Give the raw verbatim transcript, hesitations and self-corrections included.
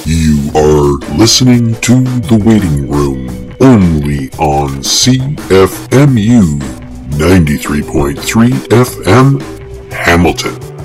You are listening to The Waiting Room, only on C F M U ninety-three point three F M, Hamilton.